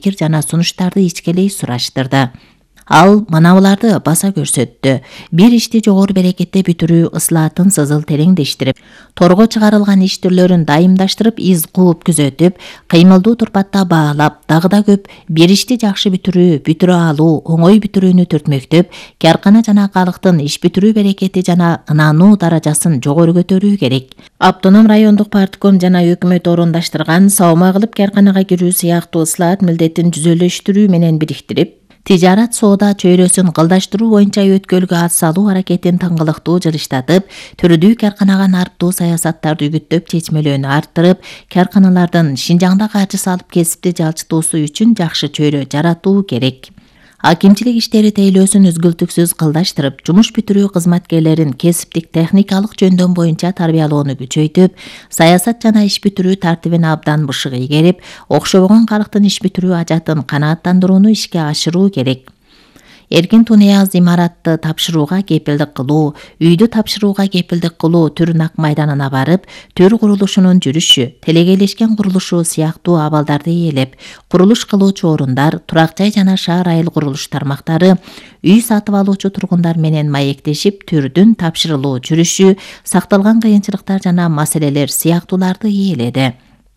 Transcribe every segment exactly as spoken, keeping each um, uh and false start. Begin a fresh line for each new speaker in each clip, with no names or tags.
пикир жана сунуштарды ичкелей сураштырды. Ал манабыларды баса көрсөттү. Бир ишти жогору берекетте бүтүрүү ыслаатын сызыл тереңдештирип, торго чыгарылган иш түрлөрүн дайымдаштырып, из кууп күзөтүп, кыймылдуу турпатта баалап, дагы да көп бир ишти жакшы бүтүрүү, бүтүрө алуу, оңой бүтүрүүнү түртмөктөп, каркана жана калктын иш бүтүрүү берекети жана ынануу даражасын жогору көтөрүү керек. Автоном райондук партком жана өкмөт орундаштырган саама кылып карканага кирүү сыяктуу ыслаат милдетин жүзөлөштүрүү менен бириктирип, тижарат соода чөйрөсүн кылдаштыруу боюнча өткөлгө ат салуу аракетин тыңгылыктуу жылыштатып, түрдүү карканага нарықтуу саясаттарды үгүттөп, чечмелөөнү арттырып, карканалардын Шинжаңда каржы салып кесипти жалчытуусу үчүн жакшы чөйрө жаратуу керек. Акимчилик иштери тейлөөсүн үзгүлтүксүз кылдаштырып, жумуш бүтүрүү кызматкерлерин кесиптик техникалык жөндөм боюнча тарбиялоону күчөйтүп, саясат жана иш бүтүрүү тартибин абдан бышык ийгерип, окшобогон калктын иш бүтүрүү ажатын канааттандырууну ишке ашыруу керек. Эркин Тунеяз имаратты тапшырууга кепилдик кылуу, үйдү тапшырууга кепилдик кылуу, түрүн ак майданына барып, төр курулушунун жүрүшү, телегейлешкен курулушу сыяктуу абалдарды ээлеп, курулуш кылуучу орундар, турак жай жана шаар айыл курулуш тармактары, үй сатып алуучу тургундар менен маектешип, түрдүн тапшырылуу жүрүшү, сакталган кыйынчылыктар жана маселелер сыяктууларды ээледи.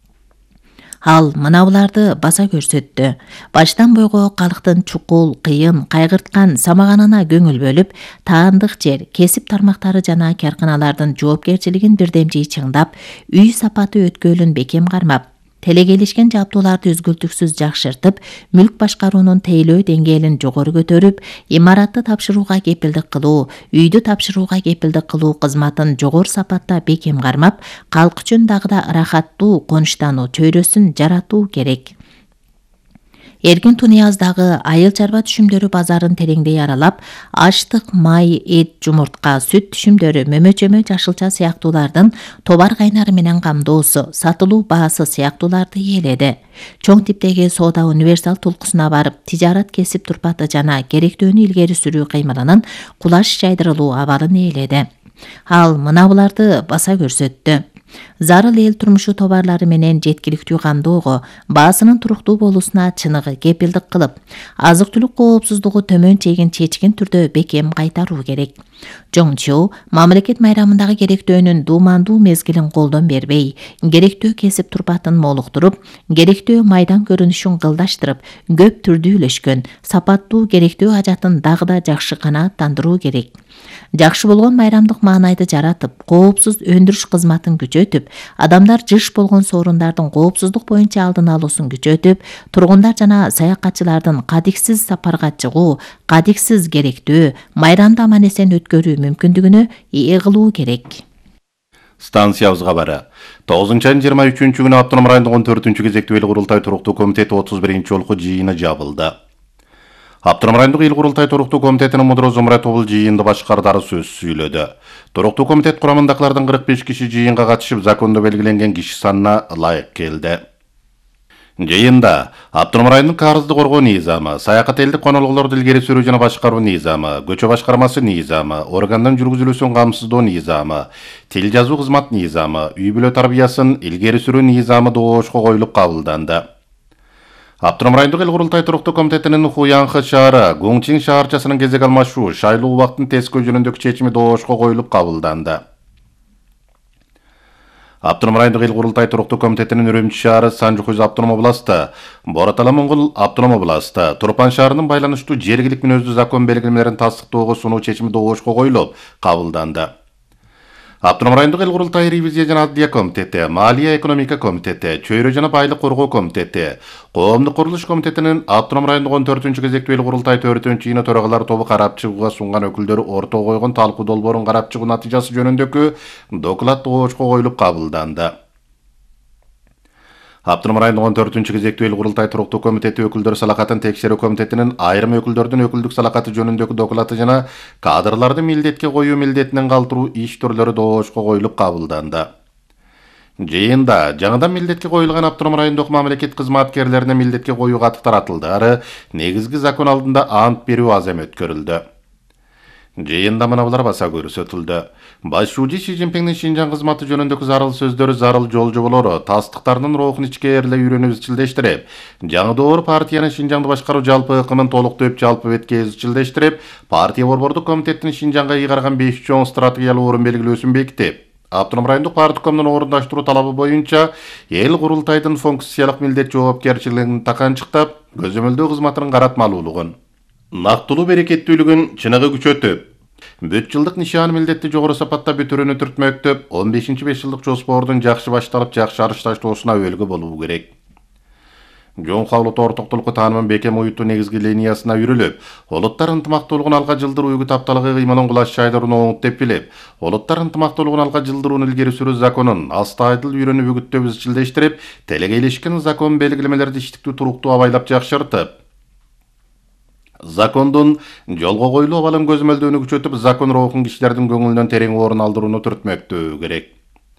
Ал мынабуларды баса көрсөттү. Баштан бойго калктын чукул, кыйын, кайгырткан самаганына көңүл бөлүп, таандык жер, кесип тармактары жана карканалардын жоопкерчилигин бирдемжей чыңдап, үй сапаты өткөлүн бекем кармап, телегейлешкен жабдууларды үзгүлтүксүз жакшыртып, мүлк башкаруунун тейлөө деңгээлин жогору көтөрүп, имаратты тапшырууга кепилдик кылуу, үйдү тапшырууга кепилдик кылуу кызматын жогору сапатта бекем кармап, калк үчүн дагы да ырахаттуу конуштануу чөйрөсүн жаратуу керек. Эркин Тунеяздагы айыл чарба түшүмдөрү базарын тереңдей аралап, аштык, май, эт, жумуртка, сүт түшүмдөрү, мөмө-чөмө, жашылча сыяктуулардын товар кайнары менен камдоосу, сатылуу баасы сыяктууларды ээледи. Чоң типтеги соода универсал тулкусуна барып, тижарат кесип турпаты жана керектөөнү илгери сүрүү кыймылынын кулаш жайдырылуу абалын ээледи. Ал мынабуларды баса көрсөттү. Зарыл эл турмушу товарлары менен жеткиликтүү камдоого, баасынын туруктуу болуусуна чыныгы кепилдик кылып, азык-түлүк коопсуздугу төмөн чегин чечкен түрдө бекем кайтаруу керек. Жоңчу мамлекет майрамындагы керектөөнүн дуумандуу мезгилин колдон бербей, керектөө кесип турпатын молуктуруп, керектөө майдан көрүнүшүн кылдаштырып, көп түрдүүлөшкөн, сапаттуу керектөө ажатын дагы да жакшы канааттандыруу керек. Жакшы болгон майрамдык маанайды жаратып, коопсуз өндүрүш кызматын күчөтүп, адамдар жыш болгон соорундардын коопсуздук боюнча алдын алуусун күчөтүп, тургундар жана саякатчылардын кадиксиз сапарга чыгуу, кадиксиз керектөө, майрамды аман эсен өткөрүү мүмкүндүгүнө ээ кылуу керек.
Станциябыз кабары. тогузунчу айдын жыйырма үчүнчү күнү Автоном райондук он төртүнчү кезектүү эл курултай туруктуу комитети отуз биринчи жолку жыйыны жабылды. Автоном райондук эл курултай туруктуу комитетинин мудро Зумра тобул жыйынды башкардары сөз сүйлөдү. Туруктуу комитет курамындагылардын кырк беш киши жыйынга катышып, закондо белгиленген киши санына ылайык келди. Жыйында Автоном районунун карызды коргоо низамы, саякат элдик конолгулорду илгери сүрүү жана башкаруу низамы, көчө башкармасы низамы, органдын жүргүзүлүүсүн камсыздоо низамы, тил жазуу кызмат низамы, үй бүлө тарбиясын илгери сүрүү низамы доошко коюлуп кабылданды. Автоном райондук эл курултай туруктуу комитетинин Хуянхы шаары, Гуңчин шаарчасынын кезек алмашуу, шайлоо убактын тескөө жөнүндөгү чечими доошко коюлуп кабылданды. Автоном райондук эл курултай туруктуу комитетинин Үрүмчү шаары, Санжукуз автоном областы, Боратала Моңгол автоном областы, Турпан шаарынын байланыштуу жергилик мүнөздүү закон белгилемелерин тастыктоого сунуу чечими доошко коюлуп кабылданды. Автоном райондук эл курултай ревизия жана аддия комитети, Малия экономика комитети, Чөйрө жана байлык коргоо комитети, Коомдук курулуш комитетинин Автоном райондук он төртүнчү кезектүү эл курултай төртүнчү жыйыны төрагалар тобу карап чыгууга сунган өкүлдөрү ортого койгон талкуу долбоорун карап чыгуу натыйжасы жөнүндөгү доклад доошко коюлуп кабылданды. Автоном райондук он төртүнчү кезектүү эл курултай туруктуу комитети өкүлдөр салакатын текшерүү комитетинин айрым өкүлдөрдүн өкүлдүк салакаты жөнүндөгү доклаты жана кадрларды милдетке коюу милдетинен калтыруу иш түрлөрү доошко коюлуп кабылданды. Жыйында жаңыдан милдетке коюлган Автоном райондук мамлекет кызматкерлерине милдетке коюу каты таратылды, ары негизги закон алдында ант берүү азем өткөрүлдү. Жыйында мынабулар баса көрсөтүлдү. Башчы Си Цзиньпиндин Шинжаң кызматы жөнүндөгү зарыл сөздөрү, зарыл жол жоболору тастыктардын рухун ичкээрле үйрөнүп изчилдештирип, жаңы доор партиянын Шинжаңды башкаруу жалпы ыкымын толуктоп жалпы бетке изчилдештирип, партия борбордук комитеттин Шинжаңга ыйгарган беш чоң стратегиялык орун белгилөөсүн бекитип, Автоном райондук парткомдун орундаштыруу талабы боюнча эл курултайдын функциялык милдет жоопкерчилигин таканчыктап, көзөмөлдөө кызматынын каратмалуулугун, нактылуу берекеттүүлүгүн чыныгы күчөтүп, бүт жылдык нишан милдетти жогору сапатта бүтүрүүнү түртмөктөп, он бешинчи беш жылдык жоспордун жакшы башталып, жакшы арышташтоосуна өбөлгө болуу керек. Жоңхо улуттук ортоктулукку таанымын бекем уюттуу негизги линиясына үрүлүп, улуттар ынтымактуулугун алга жылдыруу үйгү тапталыгы кыймылын кулаш жайдыруун оңуп деп билип, улуттар ынтымактуулугун алга жылдырууну илгери сүрүү законун астайдыл үйрөнүп үгүттөп изчилдештирип, телегейлешкен закон белгилемелерди иштиктүү туруктуу абайлап жакшыртып, закондун жолго коюлуу абалын көзөмөлдөөнү күчөтүп, закон рухун кишилердин көңүлүнөн терең орун алдырууну түртмөктөө керек.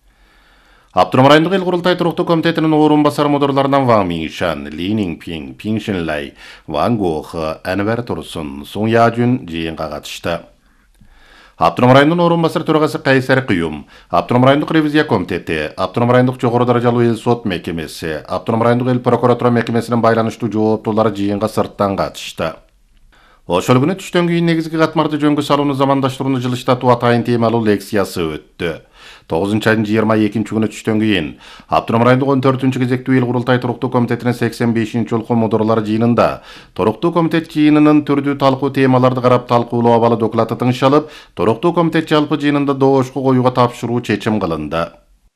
Автоном райондук эл курултай туруктуу комитетинин орун басары модурларынан Ван Миншан, Ли Ниңпиң, Пиң Шинлай, Ван Гохы, Энвер Турсун, Сун Яжун жыйынга катышты. Автоном райондун орун басары төрагасы Кайсар Кыюм, Автоном райондук ревизия комитети, Автоном райондук жогору даражалуу эл сот мекемеси, Автоном райондук эл прокуратура мекемесинин байланыштуу жооптуулары жыйынга сырттан катышты. Ошол күнү түштөн кийин негизги катмарды жөнгө салууну замандаштырууну жылыштатуу атайын темалуу лекциясы өттү. тогузунчу айдын жыйырма экинчи күнү түштөн кийин Автоном райондук он төртүнчү кезектүү эл курултай туруктуу комитетинин сексен бешинчи жолку модурлар жыйынында туруктуу комитет жыйынынын түрдүү талкуу темаларды карап талкуулоо абалы доклаты тыңшалып, туруктуу комитет жалпы жыйынында доошку коюуга тапшыруу чечим кылынды.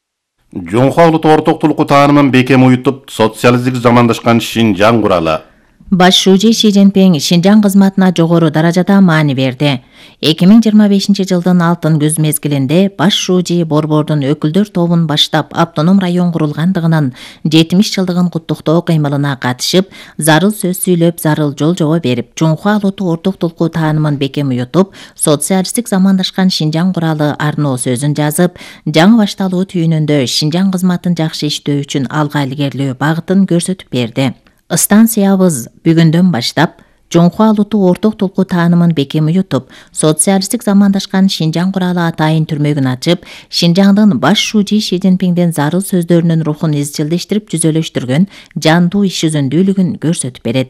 Жоңхо улуттук ортоктулукку таанымын бекем уютуп, социалисттик замандашкан Шинжаң куралы.
Башчы Си Цзиньпин Шинжаң кызматына жогору даражада маани берди. эки миң жыйырма бешинчи жылдын алтын күз мезгилинде башчы борбордун өкүлдөр тобун баштап автоном район курулгандыгынын жетимиш жылдыгын куттуктоо кыймылына катышып, зарыл сөз сүйлөп, зарыл жол жобо берип, Жоңхо улуттук ортоктулукку таанымын бекем уютуп, социалисттик замандашкан Шинжаң куралы арноо сөзүн жазып, жаңы башталуу түйүнүндө Шинжаң кызматын жакшы иштөө үчүн алга илгерилөө багытын көрсөтүп берди. Станциябыз бүгүндөн баштап Жоңхо улуттук ортоктулукку таанымын бекем уютуп, социалисттик замандашкан Шинжаң куралы атайын түрмөгүн ачып, Шинжаңдын башчы Си Цзиньпиндин зарыл сөздөрүнүн рухун изчилдештирип жүзөлөштүргөн жандуу иш жүзүндүүлүгүн көрсөтүп берет.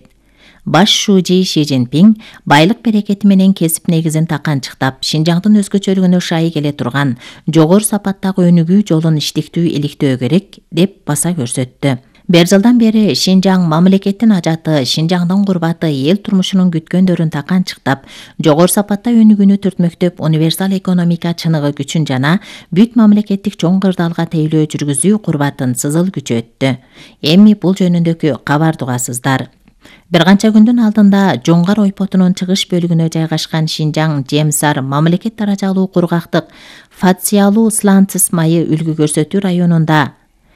Башчы Си Цзиньпин байлык берекети менен кесип негизин таканчыктап, Шинжаңдын өзгөчөлүгүнө шай келе турган жогору сапаттагы өнүгүү жолун иштиктүү иликтөө керек деп баса көрсөттү. Бир жылдан бери Шинжаң мамлекеттин ажаты, Шинжаңдын курбаты эл турмушунун күткөндөрүн таканчыктап, жогору сапатта өнүгүүнү түртмөктөп, универсал экономика чыныгы күчүн жана бүт мамлекеттик чоң кырдаалга тейлөө жүргүзүү курбатын сызыл күчөттү. Эми бул жөнүндөгү кабар тугасыздар. Бир канча күндүн алдында Жоңгар ойпотунун чыгыш бөлүгүнө жайгашкан Шинжаң Жемсар мамлекет даражалуу кургактык Фациялуу Сланцис майы үлгү көрсөтүү районунда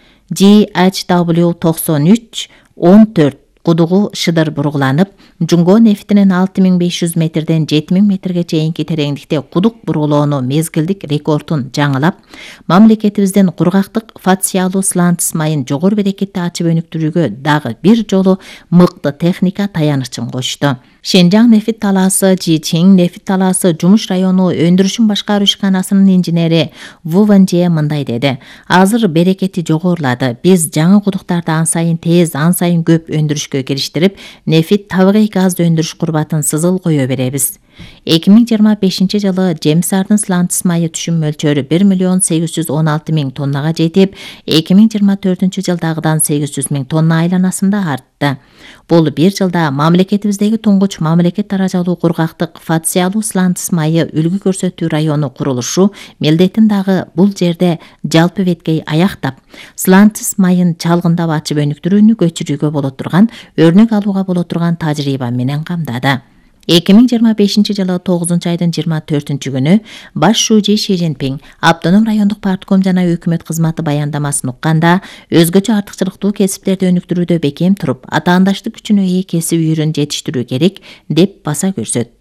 Джи Эйч дабл ю токсон үч он төрт кудугу шыдыр бургуланып, Жуңго нефтинин алты миң беш жүз метрден жети миң метрге чейинки тереңдикте кудук бургулоону мезгилдик рекордун жаңылап, мамлекетибиздин кургактык Фациялуу Сланцис майын жогору берекетти ачып өнүктүрүүгө дагы бир жолу мыкты техника таянычын кошту. Шинжаң нефит талаасы, Жичиң нефит талаасы жумуш району өндүрүшүн башкаруу ишканасынын инженери Ву Вэнже мындай деди: азыр берекети жогорулады. Биз жаңы кудуктарды ан сайын тез, ан сайын көп өндүрүшкө кириштирип, нефит табигый газды өндүрүш курбатын сызыл кое беребиз. эки миң жыйырма бешинчи жылы Жемсардын Сланцис майы түшүм мөлчөрү бир миллион сегиз жүз он алты миң тоннага жетип, эки миң жыйырма төртүнчү жылдагыдан сегиз жүз миң тонна айланасында артты. Бул бир жылда мамлекетибиздеги туңгуч мамлекет даражалуу кургактык Фациялуу Сланцис майы үлгү көрсөтүү району курулушу милдетин дагы бул жерде жалпы беткей аяктап, Сланцис майын чалгындап ачып өнүктүрүүнү көчүрүүгө боло турган, өрнөк алууга боло турган тажрыйба менен камдады. эки миң жыйырма бешинчи жылы тогузунчу айдын жыйырма төртүнчү күнү башчы Си Цзиньпин Автоном райондук партком жана өкмөт кызматы баяндамасын укканда, өзгөчө артыкчылыктуу кесиптерди өнүктүрүүдө бекем туруп, атаандаштык күчүнө ээ кесип үйрөн жетиштирүү керек деп баса көрсөттү.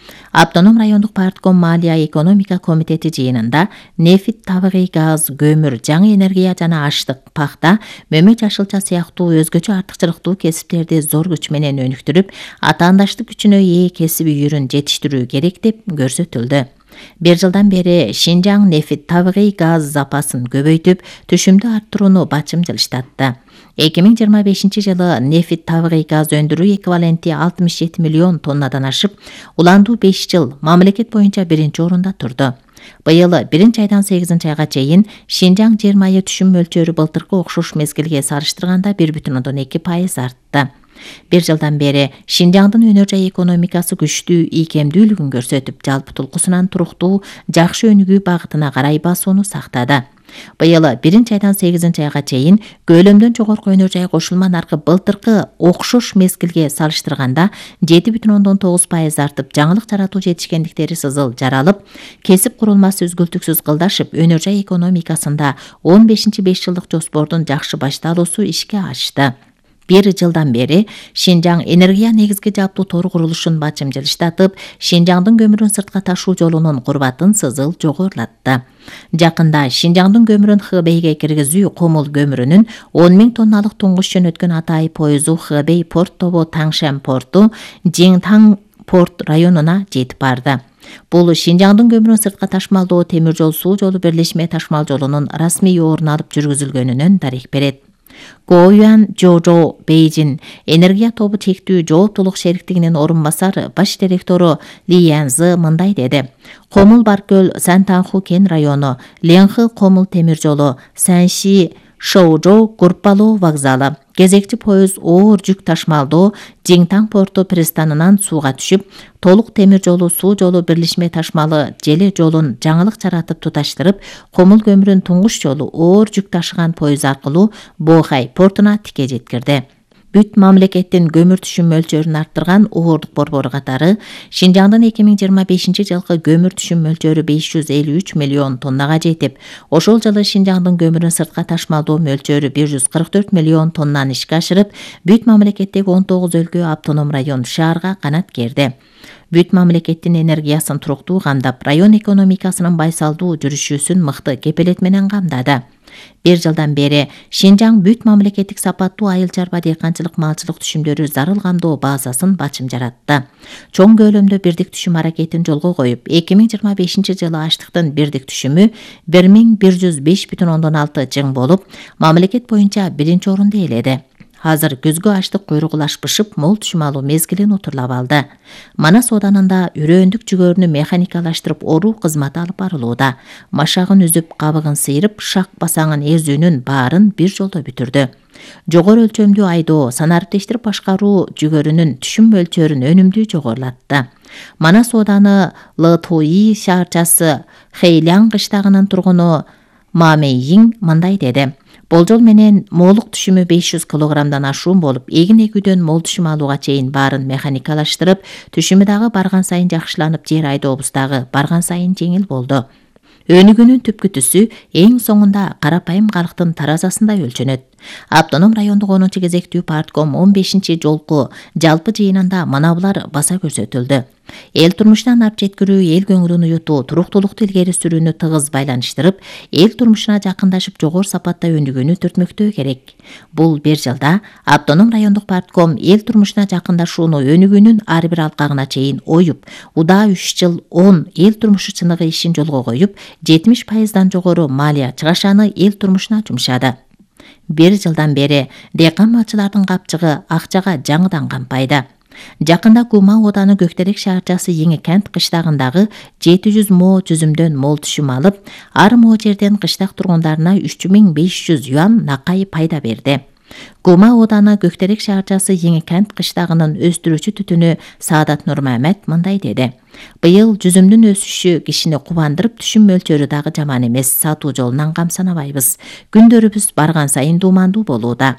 Автоном райондук партком Малия экономика комитети жыйынында нефт, табигый газ, көмүр, жаңы энергия жана аштык, пахта, мөмө жашылча сыяктуу өзгөчө артыкчылыктуу кесиптерди зор күч менен өнүктүрүп, атаандаштык күчүнө ээ кесип үйүрүн жетиштирүү керек деп көрсөтүлдү. Бир жылдан бери Шинжаң нефт, табигый газ запасын көбөйтүп, түшүмдү арттырууну бачым жылыштатты. эки миң жыйырма бешинчи жылы нефт, табигый газ өндүрүү эквиваленти алтымыш жети миллион тоннадан ашып, уландуу беш жыл мамлекет боюнча биринчи орунда турду. Быйыл биринчи айдан сегизинчи айга чейин Шинжаң жер майы түшүм мөлчөрү былтыркы окшош мезгилге салыштырганда бир бүтүн ондон эки пайыз артты. Бир жылдан бери Шинжаңдын өнөр жай экономикасы күчтүү ийкемдүүлүгүн көрсөтүп, жалпы тулкусунан туруктуу, жакшы өнүгүү багытына карай басууну сактады. Быйыл биринчи айдан сегизинчи айга чейин көлөмдөн жогорку өнөр жай кошулма наркы былтыркы окшош мезгилге салыштырганда жети бүтүн ондон тогуз пайыз артып, жаңылык жаратуу жетишкендиктери сызыл жаралып, кесип курулмасы үзгүлтүксүз кылдашып, өнөр жай экономикасында он бешинчи беш жылдык жоспордун жакшы башталуусу ишке ашты. Бир жылдан бери Шинжаң энергия негизги жаптуу тору курулушун бачым жылыштатып, Шинжаңдын көмүрүн сыртка ташуу жолунун курбатын сызыл жогорулатты. Жакында Шинжаңдын көмүрүн Хэбэйге киргизүү Комул көмүрүнүн он миң тонналык туңгуч жөнөткөн Атай поезу Хэбэй порт тобу Таңшен порту Жиңтаң порт районуна жетип барды. Бул Шинжаңдын көмүрүн сыртка ташмалдоо темир жол суу жолу бирлешме ташмал жолунун расмий орун алып жүргүзүлгөнүнөн дарек берет. Гоюан Жожо Бейжин энергия тобу чектүү жооптулук шериктигинин орун басары баш директору Ли Янзы мындай деди. Комул Баркөл Сантанху кен району, Ленхы Комул темир жолу, Санши Шоужо Гурпалоо вокзалы, кезекчи поезд оор жүк ташмалдоо Жиңтаң порту пристанынан сууга түшүп, толук темир жолу суу жолу бирлешме ташмалы желе жолун жаңылык жаратып туташтырып, Комул көмүрүн туңгуч жолу оор жүк ташыган поезд аркылуу Бохай портуна тике жеткирди. Бүт мамлекеттин көмүр түшүм мөлчөрүн арттырган Уурдук борбору катары Шинжаңдын эки миң жыйырма бешинчи жылкы көмүр түшүм мөлчөрү беш жүз элүү үч миллион тоннага жетип, ошол жылы Шинжаңдын көмүрүн сыртка ташмалдоо мөлчөрү бир жүз кырк төрт миллион тоннаны ишке ашырып, бүт мамлекеттеги он тогуз өлкө автоном район шаарга канат керди. Бүт мамлекеттин энергиясын туруктуу камдап, район экономикасынын байсалдуу жүрүшүүсүн мыкты кепелет менен камдады. Бир жылдан бери Шинжаң бүт мамлекеттик сапаттуу айыл чарба дыйканчылык малчылык түшүмдөрү зарыл камдоо базасын бачым жаратты. Чоң көлөмдө бирдик түшүм аракетин жолго коюп, эки миң жыйырма бешинчи жылы аштыктын бирдик түшүмү бир миң бир жүз беш бүтүн ондон алты жың болуп, мамлекет боюнча биринчи орунду ээледи. Азыр күзгө аштык куйругулашпышып, мол түшүм алуу мезгилин утурлап алды. Манас Оданында үрөөндүк жүгөрүнү механикалаштырып оруу кызматы алып барылууда. Машагын үзүп, кабыгын сыйрып, шак басаңын эзүүнүн баарын бир жолдо бүтүрдү. Жогору өлчөмдүү айдоо, санариптештирип башкаруу жүгөрүнүн түшүм мөлчөрүн өнүмдүү жогорулатты. Манас Оданы Лытуи шаарчасы Хэйляң кыштагынын тургуну Мамейин мындай деди. Болжол менен молук түшүмү беш жүз килограммдан ашуун болуп, эгин эгүүдөн мол түшүм алууга чейин баарын механикалаштырып, түшүмү дагы барган сайын жакшыланып, жер айдообуз дагы барган сайын жеңил болду. Өнүгүүнүн түпкү түсү эң соңунда карапайым калктын таразасында өлчөнөт. Автоном райондук онунчу кезектүү партком он бешинчи жолку жалпы жыйынында манабылар баса көрсөтүлдү. Эл турмушунан ап жеткирүү, эл көңүлүн уютуу, туруктуулукту илгери сүрүүнү тыгыз байланыштырып, эл турмушуна жакындашып, жогору сапатта өнүгүүнү түртмөктөө керек. Бул бир жылда Автоном райондук партком эл турмушуна жакындашууну өнүгүүнүн ар бир алкагына чейин оюп, удаа үч жыл он эл турмушу чыныгы ишин жолго коюп, жетимиш пайыздан жогору малия чыгашаны эл турмушуна жумшады. Бир жылдан бери дыйкан малчылардын капчыгы акчага жаңыдан кампайды. Жакында Кума Оданы Көктерек шаарчасы Эңи кент кыштагындагы жети жүз мо жүзүмдөн мол түшүм алып, ар мо жерден кыштак тургундарына үч миң беш жүз юан накай пайда берди. Кума Оданы Көктерек шаарчасы Эңи кент кыштагынын өстүрүүчү түтүнү Саадат Нурмамет мындай деди. Быйыл жүзүмдүн өсүшү кишини кубандырып, түшүм мөлчөрү дагы жаман эмес, сатуу жолунан камсанабайбыз. Күндөрүбүз барган сайын дуумандуу болууда.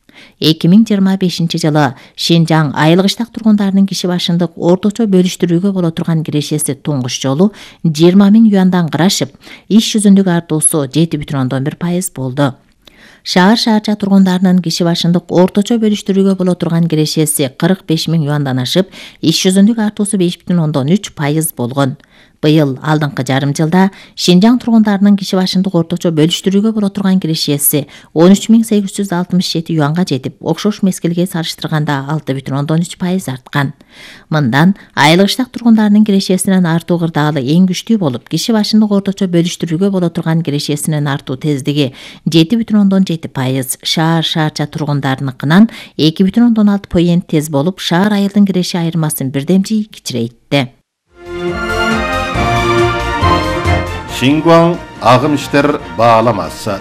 эки миң жыйырма бешинчи жылы Шинжаң айылгыштак тургундарынын киши башындык орточо бөлүштүрүүгө боло турган кирешеси туңгуч жолу жыйырма миң юандан кырашып, иш жүзүндөгү артуусу жети бүтүн ондон бир пайыз болду. Шаар шаарча тургундарынын киши башындык орточо бөлүштүрүүгө боло турган кирешеси кырк беш миң юандан ашып, иш жүзүндүк артуусу беш бүтүн ондон үч пайыз болгон. Быйыл алдыңкы жарым жылда Шинжаң тургундарынын киши башындык орточо бөлүштүрүүгө боло турган кирешеси он үч миң сегиз жүз алтымыш жети юанга жетип, окшош мезгилге салыштырганда алты бүтүн ондон үч пайыз арткан. Мындан айлык иштак тургундарынын кирешесинин артуу кырдаалы эң күчтүү болуп, киши башындык орточо бөлүштүрүүгө боло турган кирешесинин артуу тездиги жети бүтүн ондон жети пайыз, шаар шаарча тургундарыныкынан эки бүтүн ондон алты пайыз тез болуп, шаар айылдын киреши айырмасын бирдемчи кичирейтти.
Шингуаң агым иштер бааламасы.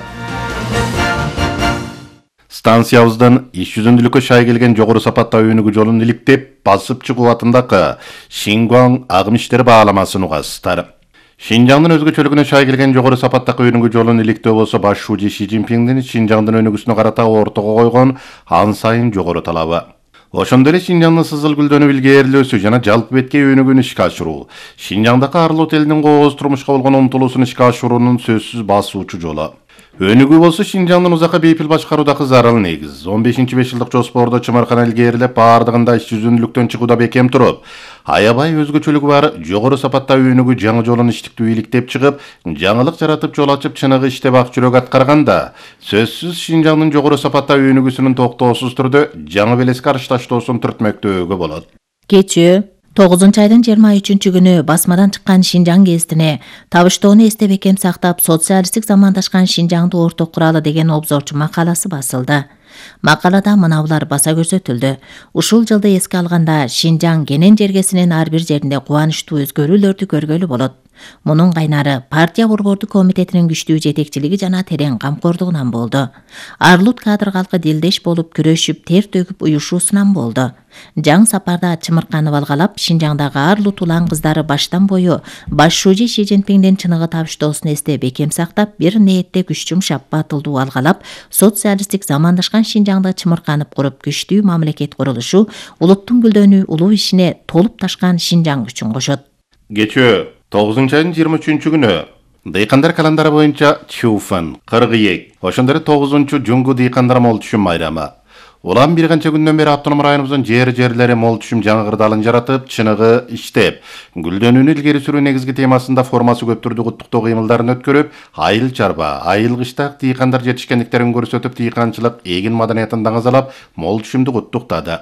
Станциябыздан иш жүзүндүүлүккө шай келген жогору сапаттагы өнүгүү жолун иликтеп, басып чыгуу атындагы Шингуаң агым иштер бааламасын угасыздар. Шинжаңдын өзгөчөлүгүнө шай келген жогору сапаттагы өнүгүү жолун иликтөө болсо баш шууji Ши Цзиньпиңдин Шинжаңдын өнүгүүсүнө карата ортого койгон ан сайын жогору талабы. Ошондой эле Шинжаңдын сызыл гүлдөнүп илгээрилөөсү жана жалпы бетке өнүгүүнү ишке ашыруу, Шинжаңдагы арлуу элдин кооз турмушка болгон умтулуусун ишке ашыруунун сөзсүз басуучу жолу. Өнүгүү болсо Шинжаңдын узакка бейпил башкаруудагы зарыл негиз. он бешинчи беш жылдык жоспордо чымыркана илгээрилеп, баардыгында иш жүзүндүүлүктөн чыгууда бекем туруп, аябай өзгөчөлүгү бар жогору сапаттагы өнүгүү жаңы жолун иштиктүү иликтеп чыгып, жаңылык жаратып жол ачып чыныгы иштеп ак жүрөк аткарганда, сөзсүз Шинжаңдын жогору сапаттагы өнүгүүсүнүн токтоосуз түрдө жаңы белеске арышташтоосун түртмөктөөгө болот.
Кечүү тогузунчу айдын жыйырма үчүнчү күнү басмадан чыккан Шинжаң гезитине табыштоону эсте бекем сактап, социалисттик замандашкан Шинжаңды орток куралы деген обзорчу макаласы басылды. Макалада мынаулар баса көрсөтүлдү. Ушул жылды эске алганда Шинжаң кенен жергесинин ар бир жеринде кубанычтуу өзгөрүүлөрдү көргөлү болот. Мунун кайнары партия борбордук комитетинин күчтүү жетекчилиги жана терең камкордугунан болду. Арлут кадр калкы дилдеш болуп күрөшүп, тер төгүп уюшуусунан болду. Жаң сапарда чымырканып алгалап, Шинжаңдагы арлут улан кыздары баштан бою баш шууji Ши Цзиньпиңдин чыныгы табыштоосун эсте бекем сактап, бир ниетте күч жумшап, батылдуу алгалап, социалисттик замандашкан Шинжаңды чымырканып куруп, күчтүү мамлекет курулушу, улуттун гүлдөнүү улуу ишине толуп ташкан Шинжаң күчүн кошот.
Кечөө тогузунчу айдын жыйырма үчүнчү күнү дыйкандар календары боюнча Чуфан, Кыргыйек, ошондой эле тогузунчу жуңгу дыйкандар мол түшүм майрамы. Улам бир канча күндөн бери автоном районубуздун жер-жерлери мол түшүм жаңы кырдаалын жаратып, чыныгы иштеп, гүлдөнүүнү илгери сүрүү негизги темасында формасы көп түрдүү куттуктоо кыймылдарын өткөрүп, айыл чарба, айыл кыштак дыйкандар жетишкендиктерин көрсөтүп, дыйканчылык эгин маданиятын даңазалап, мол түшүмдү куттуктады.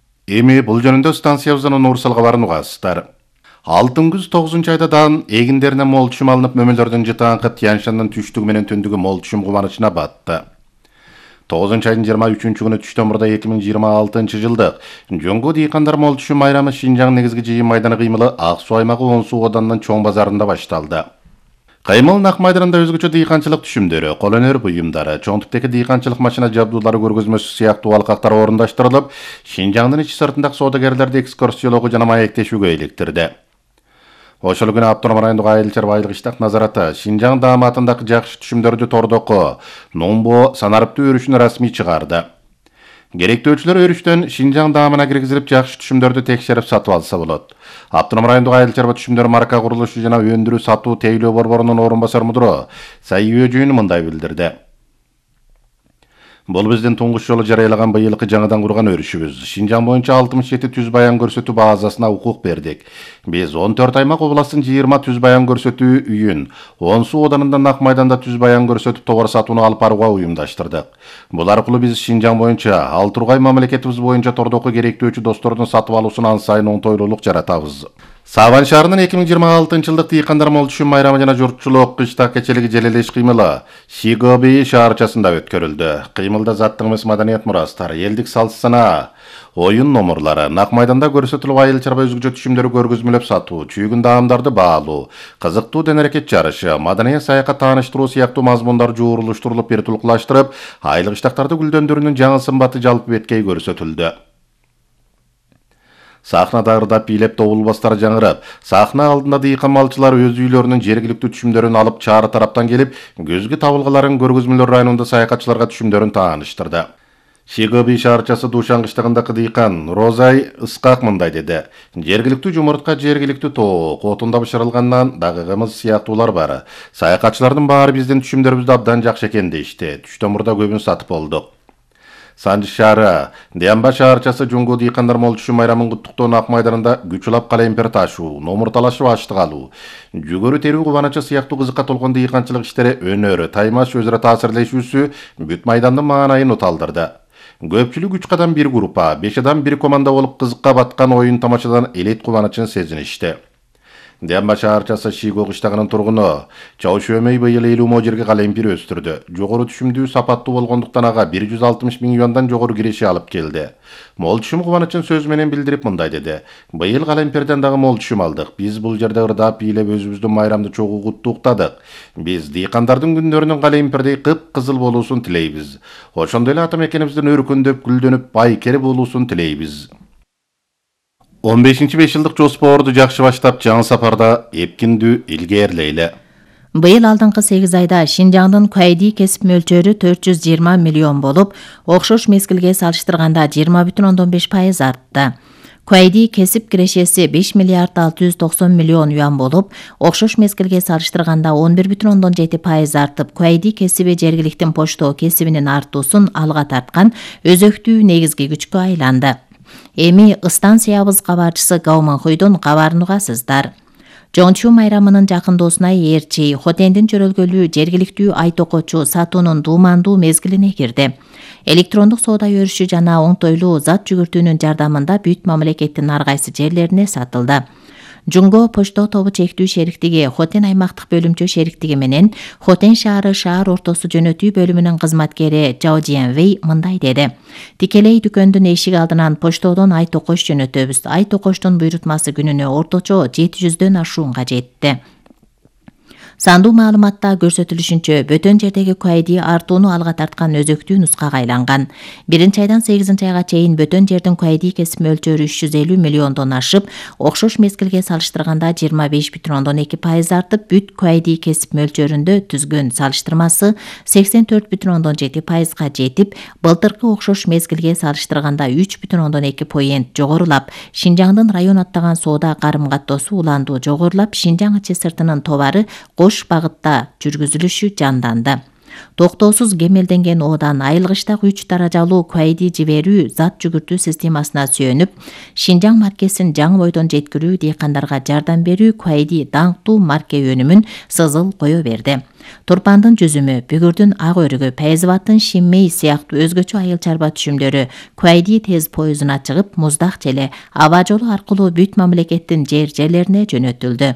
Эми бул жөнүндө станциябыздын Нурсал кабарын угасыздар. Алтын күз тогузунчу айдадан эгиндеринен мол түшүм алынып, мөмөлөрдүн жытаңкы Тянь-Шаньдын түштүгү менен түндүгү мол түшүм кубанычына батты. тогузунчу айдын жыйырма үчүнчү күнү түштөн мурда эки миң жыйырма алтынчы жылдык жуңгу дыйкандар мол түшүм майрамы Шинжаң негизги жыйын майданы кыймылы Ак Суу аймагы он суу оданынын чоң базарында башталды. Кыймыл Нак майданында өзгөчө дыйканчылык түшүмдөрү, кол өнөр буюмдары, чоң типтеги дыйканчылык машина жабдуулары көргөзмөсү сыяктуу алкактар орундаштырылып, Шинжаңдын ичи сыртындагы соодагерлерди экскурсиялоого жана маектешүүгө иликтирди. Ошол күнү автоном райондук айыл чарба айыл кыштак назараты Шинжаң дааматындагы жакшы түшүмдөрдү тордоко, Номбо санарыптуу өрүшүн расмий чыгарды. Керектөөчүлөр өрүштөн Шинжаң даамына киргизилип, жакшы түшүмдөрдү текшерип сатып алса болот. Автоном райондук айыл чарба түшүмдөр марка курулушу жана өндүрүү сатуу тейлөө борборунун орун басар мудуру Сайы Өжүйүн мындай билдирди. Бул биздин туңгуч жолу жарыялаган быйылкы жаңыдан курган өрүшүбүз. Шинжаң боюнча алтымыш жети түз баян көрсөтүү базасына укук бердик. Биз он төрт аймак областтын жыйырма түз баян көрсөтүү үйүн, он суу оданында Нак майданда түз баян көрсөтүп товар сатууну алып барууга уюмдаштырдык. Бул аркылуу биз Шинжаң боюнча ал тургай мамлекетибиз боюнча тордоку керектөөчү достордун сатып алуусун ан сайын оңтойлуулук жаратабыз. Сабан шаарынын эки миң жыйырма алтынчы жылдык дыйкандар мол түшүм майрамы жана журтчулук кыштак кечелиги желелеш кыймылы Шигоби шаарчасында өткөрүлдү. Кыймылда заттык эмес маданият мурастары, элдик салт сана, оюн номурлары, Нак майданда көрсөтүлүп айыл чарба өзгөчө түшүмдөрү көргөзмөлөп сатуу, чүйгүн даамдарды баалуу, кызыктуу дене-аракет жарышы, маданият саякат тааныштыруу сыяктуу мазмундар жуурулуштурулуп, бир тулкулаштырып, айыл кыштактарды гүлдөндүрүүнүн жаңы сымбаты жалпы бетке көрсөтүлдү. Сахнада ырдап бийлеп добулбастар жаңырып, сахна алдында дыйкан малчылар өз үйлөрүнүн жергиликтүү түшүмдөрүн алып чаары тараптан келип, көзгү табылгаларын көргөзмөлөр районунда саякатчыларга түшүмдөрүн тааныштырды. Шиgobi шаарчасы Душангыштагындагы дыйкан Розай Ысқақ мындай деди. Жергиликтүү жумуртка жергиликтүү тоок отунда бышырылгандан дагыгымыз сыяктуулар бар. Саякатчылардын баары биздин түшүмдөрүбүздү абдан жакшы экен дешти. Түштөн мурда көбүн сатып болдук. Санжы шаары Диамба шаарчасы жуңгу дыйкандар молчу майрамын куттуктоон ак майданында күч улап калемпир ташуу, номур талашып аштык алуу, жүгөрү терүү кубанычы сыяктуу кызыкка толкон дыйканчылык иштери өнөрү, таймаш өзара таасирлешүүсү бүт майдандын маанайын уталдырды. Көпчүлүк үч кадан бир группа, беш адам бир команда болуп кызыкка баткан оюн тамашадан элет кубанычын сезиништи. Диамба шаарчасы Шиго кыштагынын тургуну Чауш Өмөй быйыл элүү мо жерге калемпир өстүрдү. Жогору түшүмдүү сапаттуу болгондуктан ага бир жүз алтымыш миң юандан жогору киреше алып келди. Мол түшүм кубанычын сөз менен билдирип мындай деди. Быйыл калемпирден дагы мол түшүм алдык. Биз бул жерде ырдап бийлеп өзүбүздүн майрамды чогуу куттуктадык. Биз дыйкандардын күндөрүнүн калемпирдей кып-кызыл болуусун тилейбиз. Ошондой эле ата мекенибиздин өркүндөп, гүлдөнүп, байкери болуусун тилейбиз. он бешинчи беш жылдык жоспорду жакшы баштап, жаңы сапарда эпкиндүү илгээрлейли.
Быйыл алдыңкы сегиз айда Шинжаңдын Куайди кесип мөлчөрү төрт жүз жыйырма миллион болуп, окшош мезгилге салыштырганда жыйырма бүтүн ондон беш пайыз артты. Куайди кесип кирешеси беш миллиард алты жүз токсон миллион юан болуп, окшош мезгилге салыштырганда он бир бүтүн ондон жети пайыз артып, Куайди кесиби жергиликтин почто кесибинин артуусун алга тарткан өзөктүү негизги күчкө айланды. Эми станциябыз кабарчысы Гауман Хуйдун кабарын угасыздар. Жоңчу майрамынын жакындоосуна ээрчи Хотендин чөрөлгөлүү жергиликтүү ай токочу сатуунун дуумандуу мезгилине кирди. Электрондук соода өрүшү жана оңтойлуу зат жүгүртүүнүн жардамында бүт мамлекеттин ар кайсы жерлерине сатылды. Жунго почто тобу чектүү шериктиги Хотен аймактык бөлүмчө шериктиги менен Хотен шаары шаар ортосу жөнөтүү бөлүмүнүн кызматкери Жао Жиэнвей мындай деди. Тикелей дүкөндүн эшиги алдынан почтодон ай токош жөнөтөбүз. Ай токоштун буйрутмасы күнүнө орточо жети жүздөн ашуунга жетти. Сандуу маалыматта көрсөтүлүшүнчө бөтөн жердеги Куайди артууну алга тарткан өзөктүү нускага айланган. Биринчи айдан сегизинчи айга чейин бөтөн жердин Куайди кесип мөлчөрү үч жүз элүү миллиондон ашып, окшош мезгилге салыштырганда жыйырма беш бүтүн ондон эки пайыз артып, бүт Куайди кесип мөлчөрүндө түзгөн салыштырмасы сексен төрт бүтүн ондон жети пайызга жетип, былтыркы окшош мезгилге салыштырганда үч бүтүн ондон эки поинт жогорулап, Шинжаңдын район аттаган соода карым каттоосу уландуу жогорулап, Шинжаң ичи сыртынын товары кош багытта жүргүзүлүшү жанданды. Токтоосуз кемелденген оодан айылгычтагы үч даражалуу Куайди жиберүү зат жүгүртүү системасына сүйөнүп, Шинжаң маркесин жаңы бойдон жеткирүү, дыйкандарга жардам берүү Куайди даңктуу марке өнүмүн сызыл кое берди. Турпандын жүзүмү, бүгүрдүн ак өрүгү, Пейзаваттын Шинмей сыяктуу өзгөчө айыл чарба түшүмдөрү Куайди тез поездуна чыгып, Муздак желе аба жолу аркылуу бүт мамлекеттин жер жерлерине жөнөтүлдү.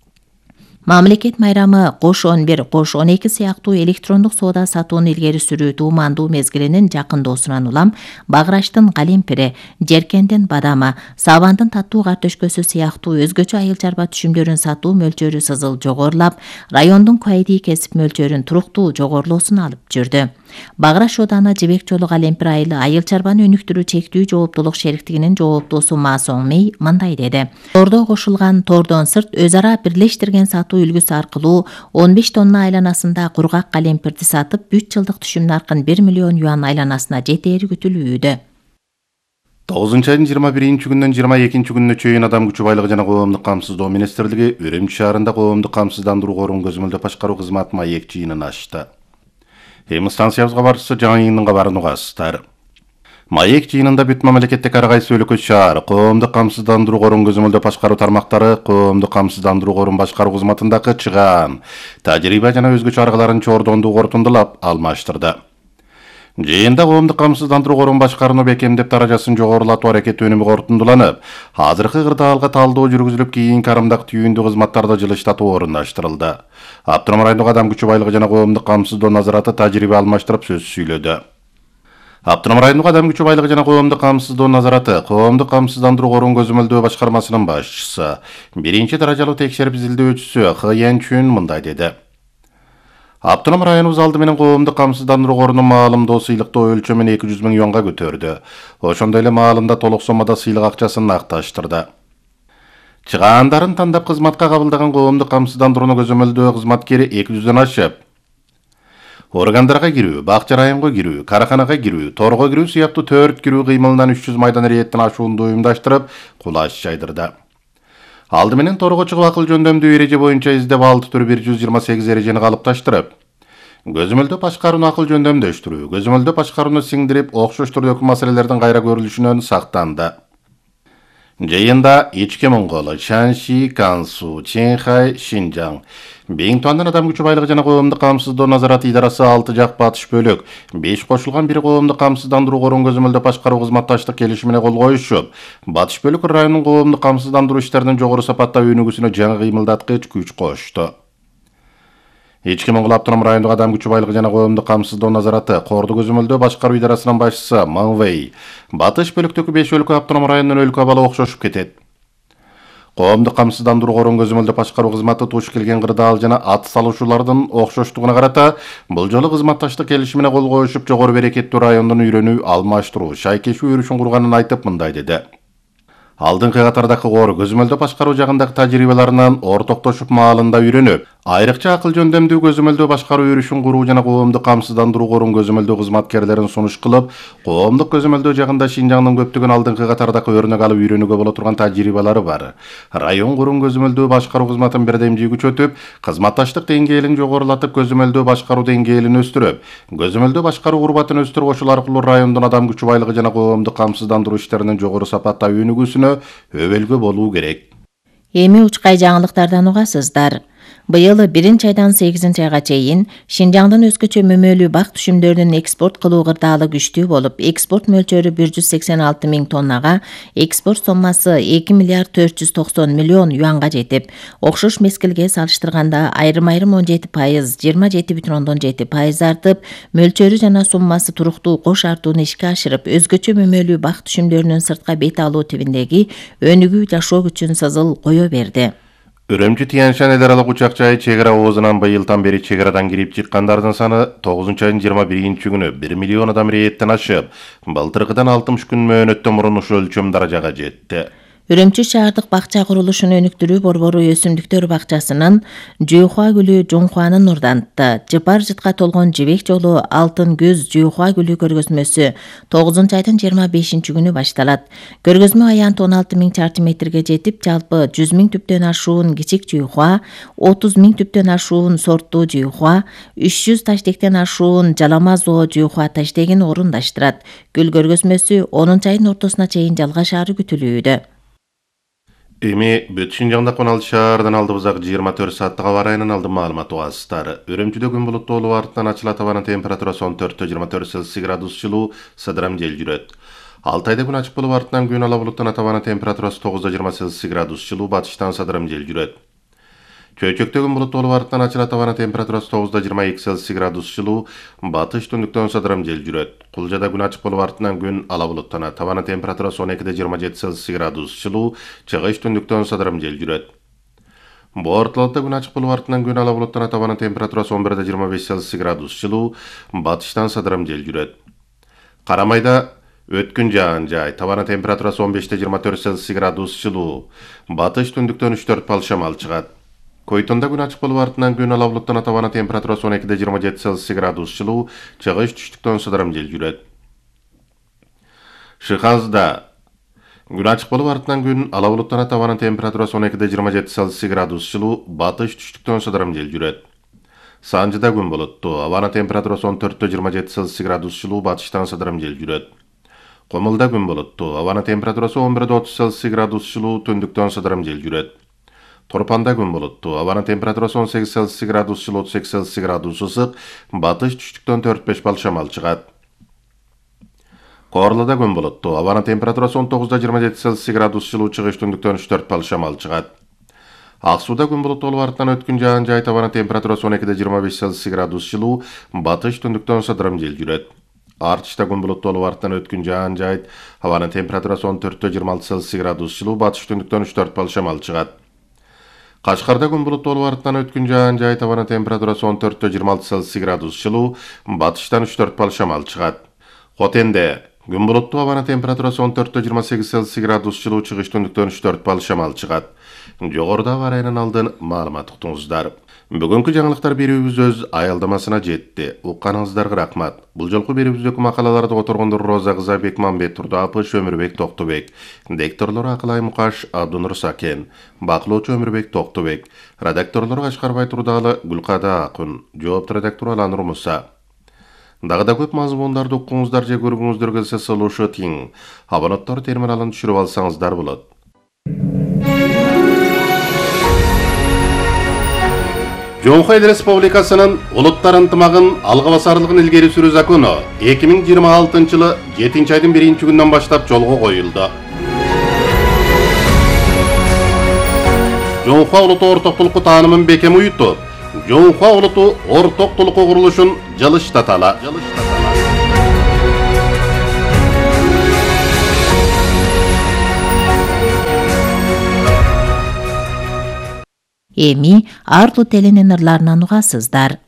Мамлекет майрамы кош он бир, кош он эки сыяктуу электрондук соода сатууну илгери сүрүү дуумандуу мезгилинин жакындоосунан улам Баграштын калемпири, Жеркендин бадамы, Сабандын таттуу картөшкөсү сыяктуу өзгөчө айыл чарба түшүмдөрүн сатуу мөлчөрү сызыл жогорулап, райондун Куайди кесип мөлчөрүн туруктуу жогорулоосуна алып жүрдү. Баграш Ооданы Жибек жолу калемпир айылы айыл чарбаны өнүктүрүү чектүү жооптуулук шериктигинин жооптуусу Ма Соң Мей мындай деди. Тордо кошулган тордон сырт өз ара бирлештирген сатуу үлгүсү аркылуу он беш тонна айланасында кургак калемпирди сатып, бүт жылдык түшүм наркын бир миллион юан айланасына жетери күтүлүүдө.
тогузунчу айдын жыйырма биринчи күнүнөн жыйырма экинчи күнүнө чейин адам күчү байлыгы жана коомдук камсыздоо министрлиги Үрүмчү шаарында коомдук камсыздандыруу корун көзөмөлдөп башкаруу кызматы маек жыйынын ачты. Эми станциябызга барчысы жаңы жыйындын кабарын угасыздар. Маек жыйынында бүт мамлекеттик ар кайсы өлкө шаар коомдук камсыздандыруу корун көзөмөлдөп башкаруу тармактары коомдук камсыздандыруу корун башкаруу кызматындагы чыгаан, тажрыйба жана өзгөчө аргаларын чордондуу корутундулап алмаштырды. Жыйында коомдук камсыздандыруу корун башкарууну бекемдеп даражасын жогорулатуу аракети өнүмү корутундуланып, азыркы кырдаалга талдоо жүргүзүлүп, кийинки карымдак түйүндүү кызматтарды жылыштатуу орундаштырылды. Аптырам райондук адам күчү байлыгы жана коомдук камсыздоо назараты тажрыйба алмаштырып сөз сүйлөдү. Аптырам райондук адам күчү байлыгы жана коомдук камсыздоо назараты коомдук камсыздандыруу корун көзөмөлдөө башкармасынын башчысы, биринчи даражалуу текшерип изилдөөчүсү Хы Янчүн мындай деди. Аптырам районубуз алды менен коомдук камсыздандыруу корунун маалымдоо сыйлыктоо өлчөмүн эки жүз миң юанга көтөрдү. Ошондой эле маалымда толук соммада сыйлык акчасын акташтырды. Чыгаандарын тандап кызматка кабылдаган коомдук камсыздандырууну көзөмөлдөө кызматкери эки жүздөн ашып, Органдарга кирүү, бакча районго кирүү, караханага кирүү, торго кирүү сыяктуу төрт кирүү кыймылынан үч жүз майдан эреттин ашуунду уюмдаштырып, кулаш жайдырды. Алды менен торго чыгып акыл жөндөмдүү эреже боюнча издеп алты түр бир жүз жыйырма сегиз эрежени калыпташтырып, көзөмөлдөө башкарууну акыл жөндөмдөштүрүү, көзөмөлдөө башкарууну сиңдирип, окшош түрдөгү маселелердин кайра көрүлүшүнөн сактанды. Жыйында Ички Моңгол, Шанши, Кансу, Чэнхай, Шинжаң, Бейин Туандан адам күчү байлыгы жана коомдук камсыздоо назарат идарасы алты жак батыш бөлөк, беш кошулган бир коомдук камсыздандыруу корун көзөмөлдөө башкаруу кызматташтык келишимине кол коюшуп, батыш бөлөк районунун коомдук камсыздандыруу иштеринин жогору сапаттаа өнүгүүсүнө жаңы кыймылдаткыч күч кошту. Ички Моңгол автоном райондук адам күчү байлыгы жана коомдук камсыздоо назараты корду көзөмөлдөө башкаруу идарасынын башчысы Маң Вэй, батыш бөлүктөгү беш өлкө автоном районунун өлкө абалы окшошуп кетет. Коомдук камсыздандыруу корун көзөмөлдөө башкаруу кызматы туш келген кырдаал жана ат салуучулардын окшоштугуна карата бул жолу кызматташтык келишимине кол коюшуп, жогору берекеттүү райондун үйрөнүү, алмаштыруу, шайкешүү өрүшүн курганын айтып мындай деди. Алдыңкы катардагы кор көзөмөлдөө башкаруу жагындагы тажрыйбаларынан ортоктошуп маалында үйрөнүп, айрыкча акыл жөндөмдүү көзөмөлдөө башкаруу өрүшүн куруу жана коомдук камсыздандыруу корун көзөмөлдөө кызматкерлерин сунуш кылып, коомдук көзөмөлдөө жагында Шинжаңдын көптөгөн алдыңкы катардагы өрнөк алып үйрөнүүгө боло турган тажрыйбалары бар. Район корун көзөмөлдөө башкаруу кызматын бирдемжий күчөтүп, кызматташтык деңгээлин жогорулатып, көзөмөлдөө башкаруу деңгээлин өстүрүп, көзөмөлдөө башкаруу курбатын өстүрүп, ошол аркылуу райондун адам күчү байлыгы жана коомдук камсыздандыруу иштеринин жогору сапатта өнүгүүсүнө өбөлгө болуу керек.
Эми учкай жаңылыктардан угасыздар. Быйыл биринчи айдан сегизинчи айга чейин Шинжаңдын өзгөчө мөмөлүү бак түшүмдөрүнүн экспорт кылуу кырдаалы күчтүү болуп, экспорт мөлчөрү бир жүз сексен алты миң тоннага, экспорт соммасы эки миллиард төрт жүз токсон миллион юанга жетип, окшош мезгилге салыштырганда айрым-айрым он жети пайыз, жыйырма жети бүтүн ондон жети пайыз артып, мөлчөрү жана суммасы туруктуу кош артууну ишке ашырып, өзгөчө мөмөлүү бак түшүмдөрүнүн сыртка бет алуу тибиндеги өнүгүү жашоо күчүн сызыл кое берди.
Үрөмчү Тянь-Шань эл аралык учак жайы чек ара оозунан быйылдан бери чек арадан кирип чыккандардын саны тогузунчу айдын жыйырма биринчи күнү бир миллион адам рейдтен ашып, былтыркыдан алтымыш күн мөөнөттөн мурун ушул өлчөм даражага жетти.
Үрөмчү шаардык бакча курулушун өнүктүрүү борбору өсүмдүктөр бакчасынын Жуйхуа гүлү Жуңхуанын нурдантты. Жыпар жытка толгон жибек жолу Алтын көз Жуйхуа гүлү көргөзмөсү тогузунчу айдын жыйырма бешинчи күнү башталат. Көргөзмө аянты он алты миң чарчы метрге жетип, жалпы жүз миң түптөн ашуун кичик Жуйхуа, отуз миң түптөн ашуун сорттуу Жуйхуа, үч жүз таштектен ашуун жалама зоо Жуйхуа таштегин орундаштырат. Гүл көргөзмөсү онунчу айдын ортосуна чейин жалгашаары күтүлүүдө.
Эми бүт Шинжаңда он алты шаардан алдыбызак жыйырма төрт сааттык аба ырайынын алдын маалымат угасыздар. Үрөмчүдө күн булуттуу болуп артынан ачылат, абанын температурасы он төрттө жыйырма төрт Цельсий градус жылуу, сыдырам жел жүрөт. Алтайда күн ачык болуп артынан күн ала булуттанат, абанын температурасы тогузда жыйырма Цельсий градус жылуу, батыштан сыдырам жел жүрөт. Чөйчөктө күн булуттуу болуп артынан ачылат, абанын температурасы тогузда жыйырма эки Цельсий градус жылуу, батыш түндүктөн сыдырам жел жүрөт. Кулжада күн ачык болуп артынан күн ала булуттанат, абанын температурасы он экиде жыйырма жети Цельсий градус жылуу, чыгыш түндүктөн сыдырам жел жүрөт. Бортолоддо күн ачык болуп артынан күн ала булуттанат, абанын температурасы он бирде жыйырма беш Цельсий градус жылуу, батыштан сыдырам жел жүрөт. Карамайда өткүн жаан жай, табанын температурасы он беште жыйырма төрт Цельсий градус жылуу, батыш түндүктөн үч төрт балл шамал чыгат. Койтонда күн ачык болуп артынан күн ала булуттанат, табанын температурасы он экиде жыйырма жети Цельсий градус жылуу, чыгыш түштүктөн сыдырам жел жүрөт. Шыхазда күн ачык болуп артынан күн ала булуттанат, табанын температурасы он экиде жыйырма жети Цельсий градус жылуу, батыш түштүктөн сыдырам жел жүрөт. Санжыда күн булуттуу, абанын температурасы он төрттө жыйырма жети Цельсий градус жылуу, батыштан сыдырам жел жүрөт. Комулда күн булуттуу, абанын температурасы он бирде отуз Цельсий градус жылуу, түндүктөн сыдырам жел жүрөт. Торпанда күн булуттуу, абанын температурасы он сегиз Цельсий градус жылуу, отуз эки Цельсий градус ысык, батыш түштүктөн төрт беш балл шамал чыгат. Корлуда күн булуттуу, абанын температурасы он тогузда жыйырма жети Цельсий градус жылуу, чыгыш түндүктөн үч төрт балл шамал чыгат. Ак сууда күн булуттуу болуп артынан өткүн жаан жай, абанын температурасы он экиде жыйырма беш Цельсий градус жылуу, батыш түндүктөн сыдырам жел жүрөт. Артышта күн булуттуу болуп артынан өткүн жаан жай, абанын температурасы он төрттө жыйырма алты Цельсий градус жылуу, батыш түндүктөн үч төрт балл шамал чыгат. Кашкарда күн булуттуу болуп артынан өткүн жаан жай, абанын температурасы он төрттө жыйырма алты Цельсий градус жылуу, батыштан үч төрт балл шамал чыгат. Хотенде күн булуттуу, абанын температурасы он төрттө жыйырма сегиз Цельсий градус жылуу, чыгыш түндүктөн үч төрт балл шамал чыгат. Жогоруда аба ырайынын алдын маалымат уктуңуздар. Бүгүнкү жаңылыктар берүүбүз өз аялдамасына жетти. Укканыңыздарга рахмат. Бул жолку берүүбүздөгү макалаларды которгондор Роза Кыза, Бекмамбет Турдапыш, Өмүрбек Токтубек. Дикторлору Акылай Мукаш, Абдунур Сакен. Бакылоочу Өмүрбек Токтубек. Редакторлору Кашкарбай Турдалы, Гүлкада Акын. Жоопту редактор Аланур Муса. Дагы да көп мазмундарды уккуңуздар же көргүңүздөр келсе сылуушу тиң. Абонаттар терминалын түшүрүп алсаңыздар болот. Жоңхо Эл Республикасынын улуттар ынтымагын алга басарлыгын илгери сүрүү закону эки миң жыйырма алтынчы жылы жетинчи айдын биринчи күнүнөн баштап жолго коюлду. Жоңхо улуту ортоктулукку таанымын бекем уютуп, Жоңхо улуту ортоктулукку курулушун жылыштаталы.
Эми Арту телинин ырларынан угасыздар.